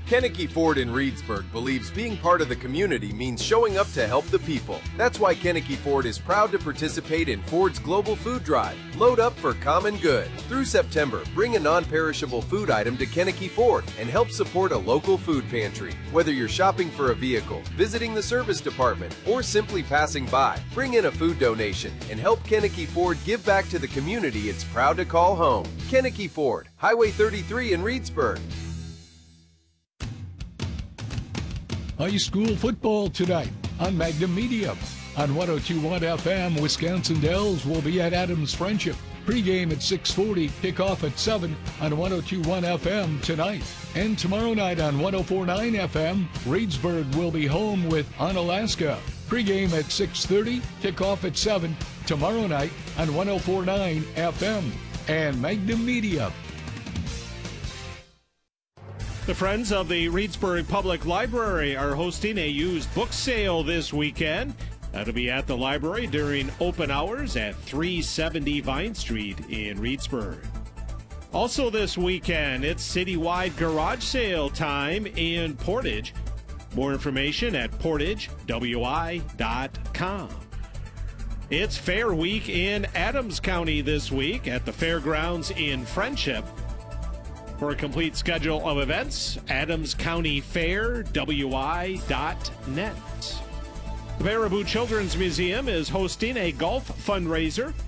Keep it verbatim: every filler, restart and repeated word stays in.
Kennecke Ford in Reedsburg believes being part of the community means showing up to help the people. That's why Kennecke Ford is proud to participate in Ford's Global Food Drive. Load up for common good. Through September, bring a non-perishable food item to Kennecke Ford and help support a local food pantry. Whether you're shopping for a vehicle, visiting the service department, or simply passing by, bring in a food donation and help Kennecke Ford give back to the community it's proud to call home. Kennecke Ford, Highway thirty-three in Reedsburg. High school football tonight on Magnum Media. On one oh two point one F M, Wisconsin Dells will be at Adams Friendship. Pregame at six forty, kickoff at seven on one oh two point one F M tonight. And tomorrow night on one oh four point nine F M, Reedsburg will be home with Onalaska. Pregame at six thirty, kickoff at seven tomorrow night on one oh four point nine F M and Magnum Media. The Friends of the Reedsburg Public Library are hosting a used book sale this weekend. That'll be at the library during open hours at three seventy Vine Street in Reedsburg. Also this weekend, it's citywide garage sale time in Portage. More information at portage w i dot com. It's Fair Week in Adams County this week at the Fairgrounds in Friendship. For a complete schedule of events, adams county fair w i dot net. The Baraboo Children's Museum is hosting a golf fundraiser